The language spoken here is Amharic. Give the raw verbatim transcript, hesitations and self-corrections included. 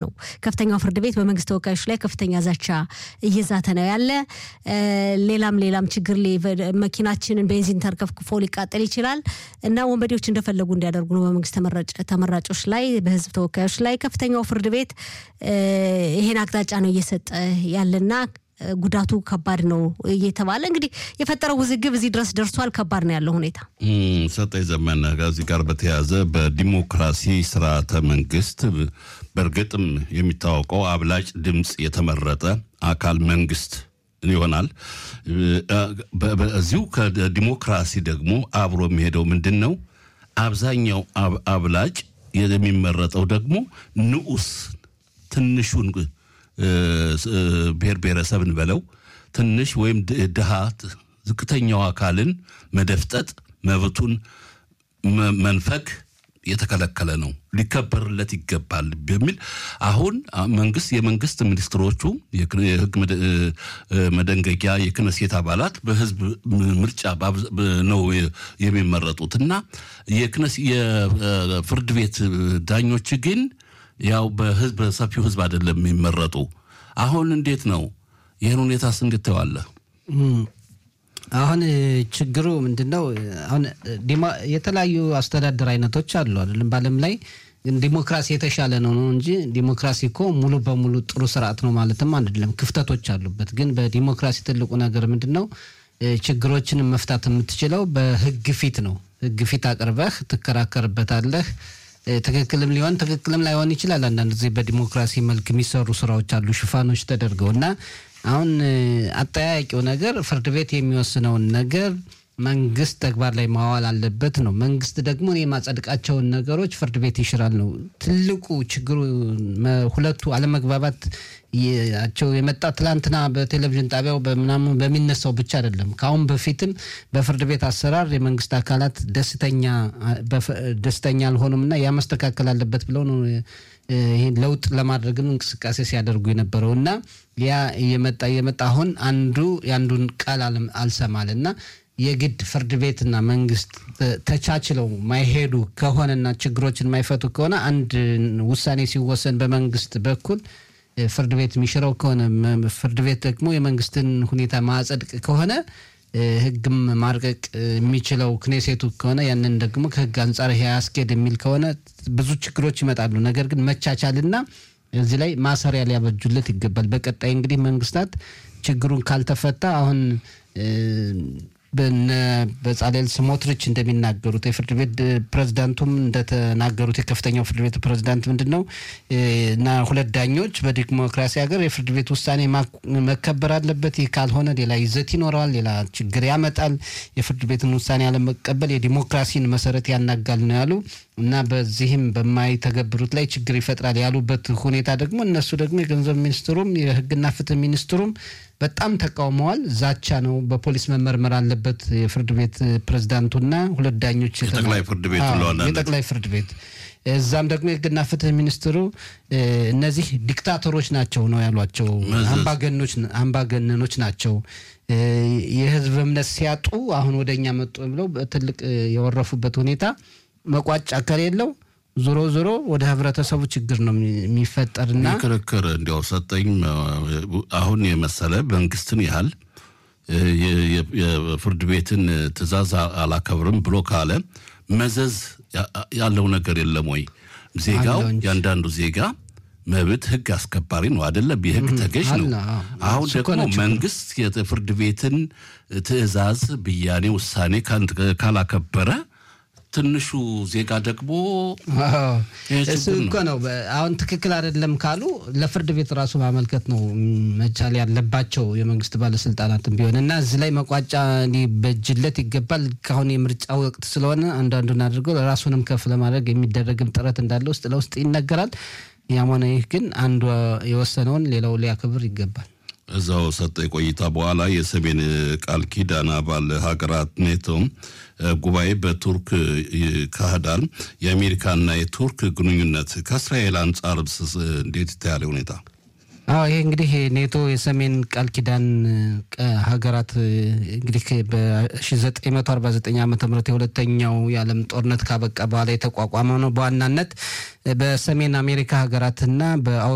ነው ከፍተኛው ፍርድ ቤት በመንግስት ተወካዮች ላይ ከፍተኛ ዛቻ እየዛተ ነው ያለ ሌላም ሌላም ችግር ላይ መኪናችንን ቤንዚን ተርከፍክፎ ሊቃጠል ይችላል እና ወንበዴዎች እንደፈለጉ እንዲያደርጉ ነው በመንግስት ተመራጭ ተመራጮች ላይ በህዝብ ተወካዮች ላይ ከፍተኛው ፍርድ ቤት ይሄን አቅጣጫ ነው እየሰጠ ያለና ጉዳቱ ከባድ ነው እየተባለ እንግዲህ የፈጠረው ውዝግብ እዚህ ድረስ ደርሷል ከባድ ነው ያለው ሁኔታ እም ሰጠይ ዘመነ ጋዚ ጋር በተያዘ በዲሞክራሲ ስርዓተ መንግስት በርግጥም የሚታወቀው አብላጭ ድምጽ የተመረጠ አካል መንግስት ይሆናል በዚሁ ከዲሞክራሲ ደግሞ አብሮ የሚሄደው ምንድነው አብዛኛው አብላጭ የሚመረጠው ደግሞ ንዑስ ትንሹን ብሔር ብሔረሰብን በለው ትንሽ ወይም ድሃ ዝቅተኛው አካልን መደፍጠጥ መብቱን መንፈክ የተከለከለ ነው ሊከበርለት ይገባል በሚል አሁን መንግስት የመንግስት ሚኒስትሮቹ የህግ መደንገጊያ የክነሴት አባላት በህዝብ ምርጫ ነው የሚመረጡትና የክነሴ የፍርድ ቤት ዳኞች ግን ያው በህዝብ ሰፊው ህዝብ አይደለም የሚመረጡ አሁን እንዴት ነው ይሄን ሁኔታስ እንዴት ተዋለ አሁን ችግሩ ምንድነው አሁን የተለያዩ አስተዳደር አይነቶች አሉ አይደለም ባለም ላይ ዲሞክራሲ የተሻለ ነው ነው እንጂ ዲሞክራሲ እኮ ሙሉ በሙሉ ጥሩ ስርዓት ነው ማለትም አይደለም ክፍተቶች አሉበት ግን በዲሞክራሲ ትልቁ ነገር ምንድነው ችግሮችን መፍታት የምትችለው በህግ ፊት ነው ህግ ፊት አቀርበህ ትከራከርበታለህ ትክክልም ሊሆን ትክክልም ላይሆን ይችላል አንዳንድ ጊዜ በዲሞክራሲ መልክ የሚሰሩ ስራዎች አሉ ሽፋኖች ተደርገውና አሁን አጠያያቂው ነገር ፍርድ ቤት የሚወስነው ነገር መንግስት ተግባር ላይ ማዋል አለበት ነው መንግስት ደግሞ የማጸድቃቸው ነገሮች ፍርድ ቤት ይሽራል ነው ትልቁ ችግሩ ሁለቱ አለመግባባት ያቸው የመጣ ትላንትና በቴሌቪዥን ጣቢያው በመናም በሚነሳው ብቻ አይደለም ካሁን በፊትም በፍርድ ቤት አሰራር የመንግስት አካላት ደስተኛ ደስተኛ አልሆኑምና ያመስተካከል አለበት ብለው ነው ይሄን ለውጥ ለማድረግ እንቅስቃሴ ሲያደርጉ የነበረውና ያ የመጣ የመጣ አሁን አንዱ ያንዱን ቃል አልሰማልና የግድ ፍርድ ቤትና መንግስት ተቻችለው ማይሄዱ ከሆነና ችግሮችን ማይፈቱ ከሆነ አንድ ውሳኔ ሲወሰን በመንግስት በኩል ፍርድ ቤት የሚሽረው ከሆነ ፍርድ ቤት ደግሞ የመንግስትን ሁኔታ ማጸድቅ ከሆነ ህግም ማርቀቅ የሚችለው ክኔሴቱ ከሆነ ያንን ደግሞ ከህግ አንፃር ያስኬድ የሚል ከሆነ ብዙ ችግሮች ይመጣሉ ነገር ግን መቻቻልና እዚህ ላይ ማሰሪያ ሊያበጁለት ይገባል በቀጣይ እንግዲህ መንግስታት ችግሩን ካልተፈታ አሁን በጻሌል ስሞትሪች እንደሚናገሩት የፍርድ ቤት ፕሬዝዳንቱም እንደተናገሩት የከፍተኛው ፍርድ ቤት ፕሬዝዳንት ምንድነው እና ሁለት ዳኞች በዲሞክራሲ ሀገር የፍርድ ቤት ውሳኔ መከበር አለበት ይካልሆነ ሌላ ይዘት ይኖራል ሌላ ችግር ያመጣል የፍርድ ቤትን ውሳኔ ያለመቀበል የዲሞክራሲን መሰረት ያናጋል ነው ያሉ እና በዚህም በማይተገብሩት ላይ ችግር ይፈጥራል ያሉበት ሁኔታ ደግሞ እነሱ ደግሞ የገንዘብ ሚኒስትሩም የህግና ፍትህ ሚኒስትሩም በጣም ተቃውመዋል ዛቻ ነው በፖሊስ መመርመር አለበት የፍርድ ቤት ፕሬዝዳንቱና ሁለት ዳኞች የጠቅላይ ፍርድ ቤት ለዋና የጠቅላይ ፍርድ ቤት እዛም ደግሞ የህግና ፍትህ ሚኒስትሩ እነዚህ ዲክታተሮች ናቸው ነው ያሏቸው አምባገነኖች አምባገነኖች ናቸው የህዝብ እምነት ሲያጡ አሁን ወደኛ መጡ ብለው በትልቅ የወረፉበት ሁኔታ መቋጫ ከሌለው ዞሮ ዞሮ ወደ ህብረተሰቡ ችግር ነው የሚፈጠርና ክርክር እንዲያው ሰጠኝ አሁን የመሰለ መንግስትን ያህል የፍርድ ቤትን ትእዛዝ አላከብርም ብሎ ካለ መዘዝ ያለው ነገር የለም ወይ ዜጋው ያንዳንዱ ዜጋ መብት ህግ አስከባሪ ነው አይደለም የህግ ተገዥ ነው አሁን ደግሞ መንግስት የፍርድ ቤትን ትእዛዝ ብያኔ ውሳኔ ካላከበረ ትንሹ ዜጋ ደግሞ እሱ እኮ ነው አሁን ትክክል አይደለም ካሉ ለፍርድ ቤት ራሱ ማመልከት ነው መቻል ያለባቸው የመንግስት ባለስልጣናትም ቢሆንና እዚህ ላይ መቋጫ ሊበጅለት ይገባል ካሁን የምርጫ ወቅት ስለሆነ አንዳንዱን አድርገው ራሱንም ከፍ ለማድረግ የሚደረግም ጥረት እንዳለ ውስጥ ለውስጥ ይነገራል ያማነ ይህ ግን አንዱ የወሰነውን ሌላው ሊያከብር ይገባል እዛው ሰጠ ቆይታ በኋላ የሰሜን ቃል ኪዳን አባል ሀገራት ኔቶ ጉባኤ በቱርክ ካህዳል የአሜሪካና የቱርክ ግንኙነት ከእስራኤል አንፃር እንዴት ይታያል ሁኔታ አዎ ይሄ እንግዲህ ኔቶ የሰሜን ቃል ኪዳን ሀገራት እንግዲህ በ1949 ዓመተ ምህረት የሁለተኛው የዓለም ጦርነት ካበቃ በኋላ የተቋቋመ ነው በዋናነት በሰሜን አሜሪካ ሀገራትና በአውሮፓ